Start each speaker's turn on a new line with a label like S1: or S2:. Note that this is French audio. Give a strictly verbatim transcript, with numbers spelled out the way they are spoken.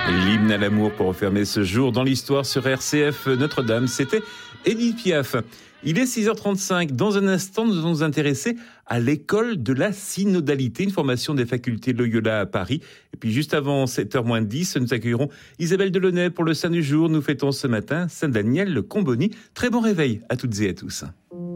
S1: L'hymne à l'amour pour refermer ce jour dans l'histoire sur R C F Notre-Dame, c'était Édith Piaf. Il est six heures trente-cinq. Dans un instant, nous allons nous intéresser à l'école de la synodalité, une formation des facultés Loyola à Paris. Et puis juste avant sept heures moins dix, nous accueillerons Isabelle Delaunay pour le Saint du jour. Nous fêtons ce matin Saint Daniel le Comboni. Très bon réveil à toutes et à tous.